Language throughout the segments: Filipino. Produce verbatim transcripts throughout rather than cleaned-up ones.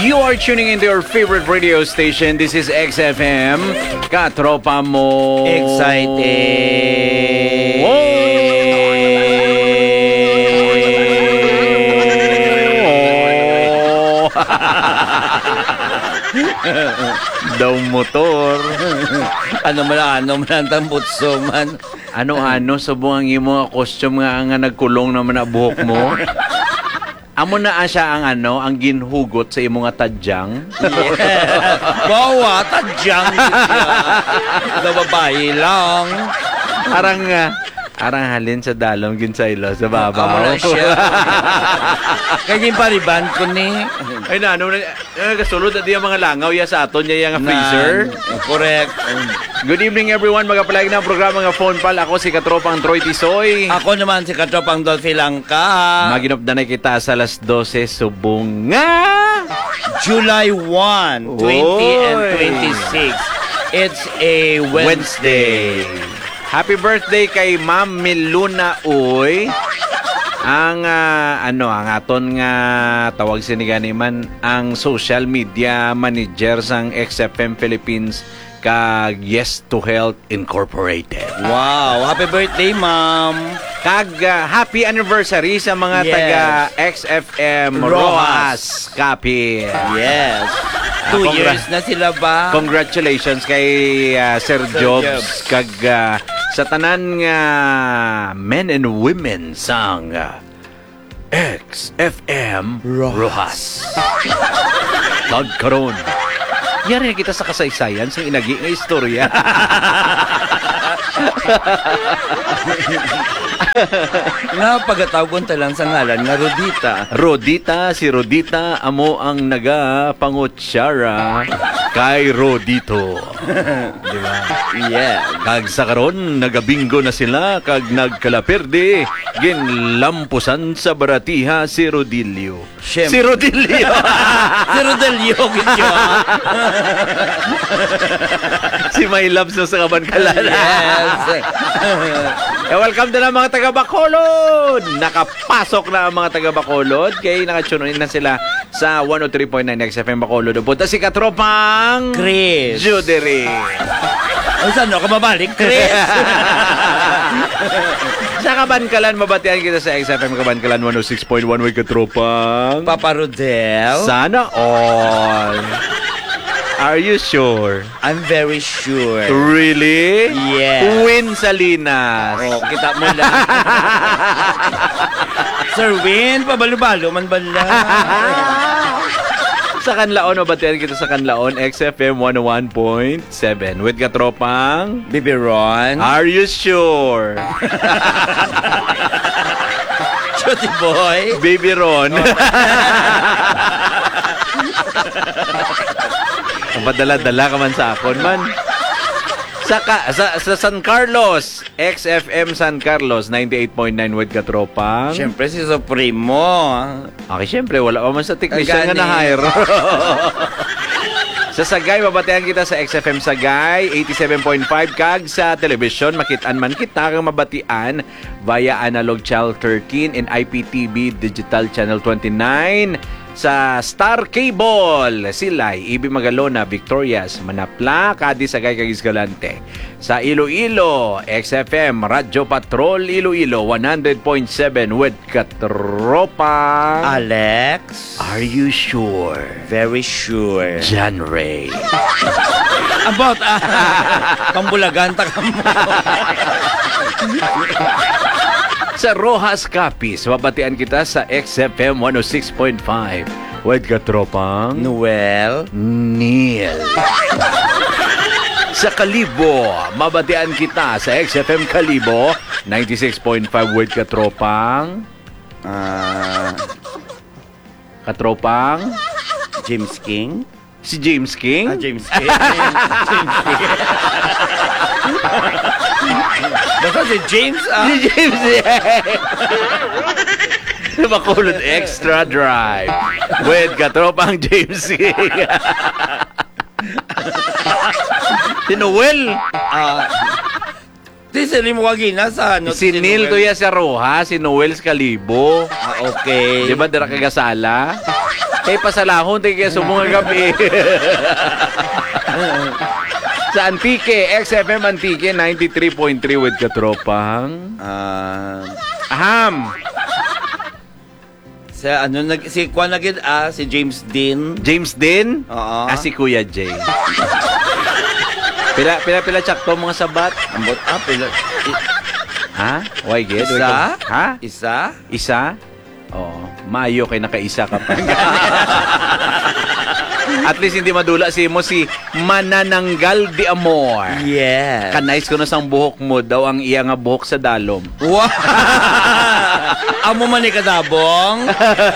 You are tuning into your favorite radio station. This is X F M. Katropa mo. Excited. Oh. Daw motor. Ano man ano man ang butso man. Ano-ano subong ang imo costume nga nga nagkulong naman na buhok mo. Amo na siya ang ano, ang ginhugot sa imo nga tadyang. Yeah. Bawa tadyang. Da babae lang. Arang uh, arang halin sa dalom ginsaylo sa babaw. Amo na siya. Kaging pariban ko ni. Ay na, ano na, kasulod at yung mga langaw ya sa aton niya yung freezer. Na, correct. Good evening everyone, magapalag ng programa nga phone pal. Ako si Katropang Troy Tisoy. Ako naman si Katropang Dolphy Langka. Maginopdanay kita sa alas dose subong nga July first, twenty and twenty-six. It's a Wednesday. Wednesday. Happy birthday kay Ma'am Miluna Uy. Ang uh, ano ang aton nga tawag sinigani man ang social media manager sang X F M Philippines kag Yes to Health Incorporated. Wow, happy birthday, ma'am. Kag uh, happy anniversary sa mga Yes. taga X F M Rojas. Rojas Capi. Yes. Two congra- years na sila ba? Congratulations kay uh, Sir, Sir Jobs, Jobs. kag uh, sa tanan nga men and women sang uh, X F M Rojas. Kag karon. Yari na kita sa kasaysayan sa inagi nga istorya. Nga pagatawagon talang sa ngalan nga Rodita. Rodita, si Rodita amo ang naga pangutsara kay Rodito. Di ba? Yeah. Kag sa karon nagabingo na sila kag nagkalaperde ginlampusan sa baratiha si Rodilio. Siyempre. Si Rodilio. Si Rodelio gityo. Si My Loves na sa Kabankalan. Yes. Eh, welcome na ng mga taga Bacolod. Nakapasok na ang mga taga Bacolod kaya nakatunin na sila sa one oh three point nine X F M Bacolod. Punta si Katropang Chris. Judery. O saan no? Kamabalik, Chris? Sa Kabankalan, mabatian kita sa X F M Kabankalan one oh six point one with Katropang Papa Rodel. Sana all. Are you sure? I'm very sure. Really? Yes. Win Salinas. Oh, kita mo lang. Sir Win, pabalo-balo man bala. Sa Kanlaon, mabatian kita sa Kanlaon, X F M one oh one point seven with Katropang Baby Ron. Are you sure? Chuty boy. Baby Ron. Ang padala-dala ka man sa akon man. Sa, ka, sa, sa San Carlos, X F M San Carlos, ninety-eight point nine with Katropang. Siyempre si Supremo. Okay, syempre, wala pa man sa technician nga Organic. na-hire. Sa Sagay, mabatihan kita sa X F M Sagay, eighty-seven point five. Kag sa television, makitaan man kita kang mabatian via Analog Channel thirteen and I P T V Digital Channel twenty-nine. Sa Star Cable, Silay, Ibi Magalona, Victorias, Manapla, Cadi, Sagay, Cagis Galante. Sa Iloilo, X F M, Radyo Patrol, Iloilo, one hundred point seven with Katropa. Alex. Are you sure? Very sure. John Ray. About, ah, pambulaganta ka mo. Sa Rojas Capiz, mabatian kita sa X F M one oh six point five with Katropang Noel. Neil. Sa Kalibo, mabatian kita sa X F M Kalibo ninety-six point five with Katropang Ah, Katropang James King. si James King. Ah, James King. James King. Basta si James, ah. Si James, yeah. Bacolod Extra Drive with Katropang James King. Si Noel. Ah, di sila mo wagina sa ano. Si Neil Tuya sa Roja, si Noel sa Kalibo. Ah, okay. Di ba dira kagasala? Kay pasalahon, tayo kaya sumunga gabi. Sa Antique, X F M Antique, ninety-three point three with Katropang. Ah, Aham! sa ano nag si Kwan nagid ah si James Dean. James din? Oo. Ah, si Kuya Jay. Pila, pila, pila, tsak to mga sabat. Ambot ah pila. i- Ha? Why, Ged? Isa? Ha? Isa? Isa? Oo. Maayo kay nakaisa ka pa. At least hindi madula si mo si Manananggal de Amor. Yes. Kanais ko na sang buhok mo daw ang iya nga buhok sa dalom. Wow! Amo man ni kadabong.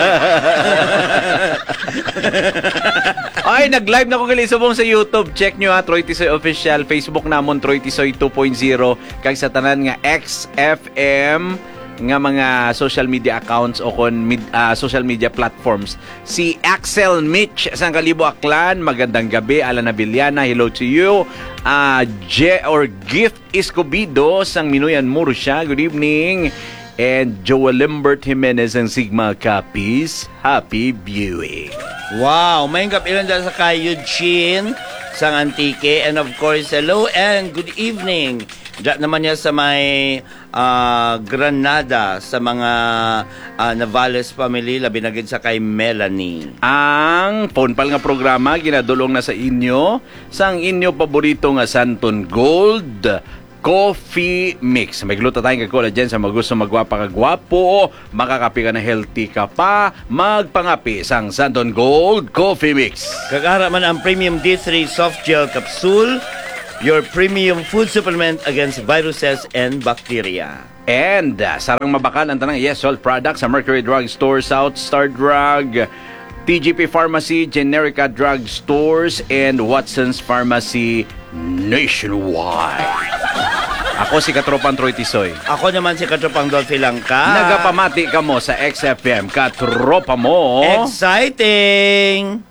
Ay, nag-live na ko gali subong sa YouTube. Check nyo ha, Troy Tisoy Official. Facebook namon, Troy Tisoy two point oh. Kag sa tanan nga X F M nga mga social media accounts o kon mid, ah, social media platforms. Si Axel Mitch sang Kalibo Aklan, magandang gabi. Alana Villana, hello to you. Uh, Je or Gift Escobido sang Minuyan Murcia, good evening. And Joel Limbert Jimenez ang Sigma Capiz, happy viewing. Wow, maingap ilan dyan sa kay Eugene sang Antique, and of course hello and good evening. Diyan naman niya sa may ah, Granada sa mga ah, Navales family, labi na gid sa kay Melanie. Ang phone pal nga programa ginadulong na sa inyo sang inyo paborito nga Santon Gold Coffee Mix. May gluta tayong collagen sa magusto magwapa ka gwapo, makakapi ka na healthy ka pa, magpangapi sang Santon Gold Coffee Mix. Kagara man ang Premium D three Soft Gel Capsule, your premium food supplement against viruses and bacteria. And uh, sarang mabakal ang tanang Yes All products sa Mercury Drug Store, South Star Drug, T G P Pharmacy, Generica Drug Stores, and Watson's Pharmacy nationwide. Ako si Katropan Troy Tisoy. Ako naman si Katropang Dolphy Langka. Nagapamati ka mo sa X F M. Katropa mo. Exciting!